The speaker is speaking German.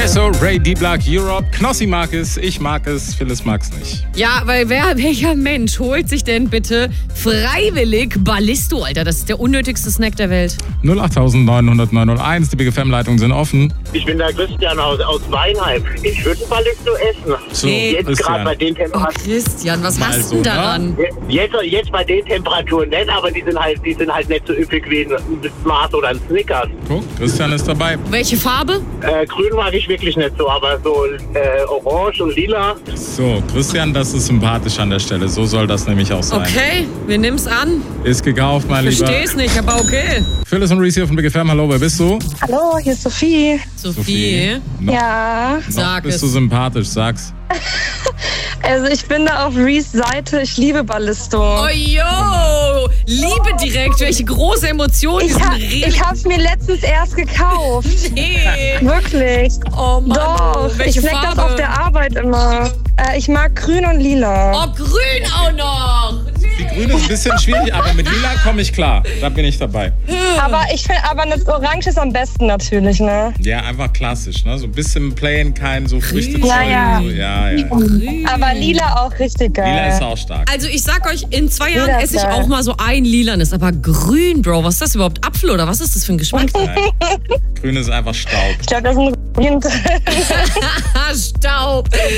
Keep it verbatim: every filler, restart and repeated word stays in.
Tiesto, Ray D. Black, Europe. Knossi mag es, ich mag es, Phyllis mag es nicht. Ja, weil wer, welcher Mensch holt sich denn bitte freiwillig Ballisto, Alter? Das ist der unnötigste Snack der Welt. null acht neun null null neun null eins, die Big F M-Leitungen sind offen. Ich bin der Christian aus, aus Weinheim. Ich würde Ballisto essen. So, Nee. Jetzt gerade bei den Oh, Temperaturen. Christian, was Mal hast du so, denn daran? Jetzt, jetzt bei den Temperaturen nicht, aber die sind halt, die sind halt nicht so üppig wie ein Mars oder ein Snickers. Guck, Christian ist dabei. Welche Farbe? Äh, grün mag ich wirklich nicht so, aber so äh, orange und lila. So, Christian, das ist sympathisch an der Stelle. So soll das nämlich auch sein. Okay, wir nimmen's an. Ist gekauft, mein Lieber. Versteh's nicht, aber okay. Phyllis und Reese hier von Big F M. Hallo, wer bist du? Hallo, hier ist Sophie. Sophie. Noch, Ja, noch Sag bist es. du sympathisch, sag's. also ich bin da auf Reese Seite. Ich liebe Ballisto. Oh, yo! Liebe direkt, welche große Emotion. Ich, ha ich hab's mir letztens erst gekauft. Nee. Wirklich. Oh Mann. Doch, Welche ich snack Farbe? das auf der Arbeit immer. Äh, ich mag grün und lila. Oh, grün auch noch. Die Grüne ist ein bisschen schwierig, aber mit Lila komme ich klar. Da bin ich dabei. Aber ich finde, aber das Orange ist am besten natürlich, ne? Ja, einfach klassisch, ne? So ein bisschen plain, kein so Früchtezeug. Ja, ja. So, ja, ja. Aber lila auch richtig geil. Lila ist auch stark. Also ich sag euch, in zwei Jahren Lila ist esse ich geil. auch mal so ein lilanes. Aber grün, Bro, was ist das überhaupt? Apfel oder was ist das für ein Geschmack? Nein. Grün ist einfach Staub. Ich glaube, das ist ein grün drin. Staub.